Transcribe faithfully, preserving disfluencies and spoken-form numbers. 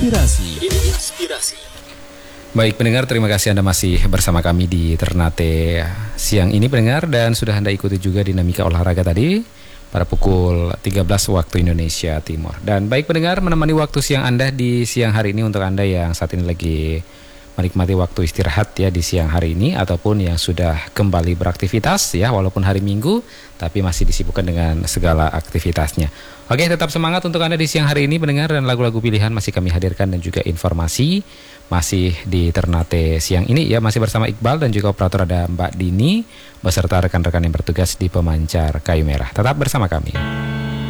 Inspirasi. Inspirasi. Baik pendengar, terima kasih Anda masih bersama kami di Ternate siang ini pendengar, dan sudah Anda ikuti juga dinamika olahraga tadi pada pukul tiga belas waktu Indonesia Timur. Dan baik pendengar, menemani waktu siang Anda di siang hari ini untuk Anda yang saat ini lagi menikmati waktu istirahat ya di siang hari ini, ataupun yang sudah kembali beraktivitas ya walaupun hari Minggu tapi masih disibukkan dengan segala aktivitasnya. Oke, tetap semangat untuk Anda di siang hari ini pendengar, dan lagu-lagu pilihan masih kami hadirkan dan juga informasi masih di Ternate siang ini ya, masih bersama Iqbal dan juga operator ada Mbak Dini beserta rekan-rekan yang bertugas di pemancar kayu merah. Tetap bersama kami.